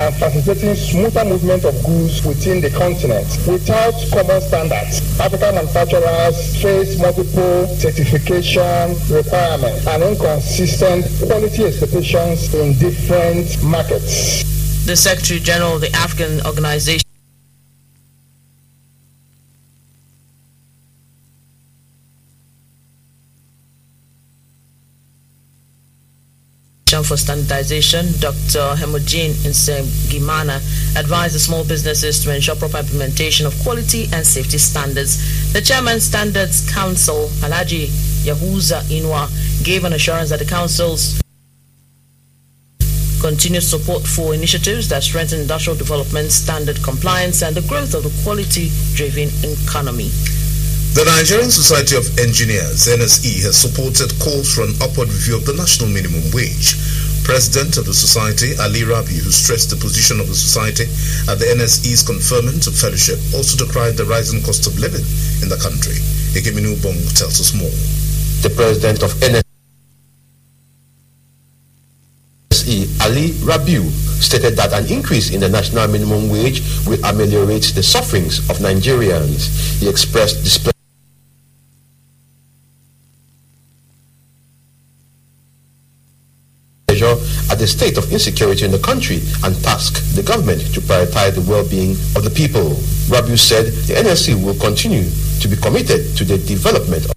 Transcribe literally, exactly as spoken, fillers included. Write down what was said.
and facilitating smoother movement of goods within the continent. Without common standards, African manufacturers face multiple certification requirements and inconsistent quality expectations in different markets. The Secretary General of the African Organization for Standardization, Doctor Hemogene Nsegimana, advised the small businesses to ensure proper implementation of quality and safety standards. The Chairman Standards Council, Alhaji Yahuza Inwa, gave an assurance that the Council's continued support for initiatives that strengthen industrial development, standard compliance, and the growth of the quality-driven economy. The Nigerian Society of Engineers, N S E, has supported calls for an upward review of the national minimum wage. President of the society, Ali Rabi, who stressed the position of the society at the N S E's conferment of fellowship, also decried the rising cost of living in the country. Ekeminu Bong tells us more. The president of N S E, Ali Rabiu, stated that an increase in the national minimum wage will ameliorate the sufferings of Nigerians. He expressed displeasure at the state of insecurity in the country and tasked the government to prioritize the well-being of the people. Rabiu said the N S E will continue to be committed to the development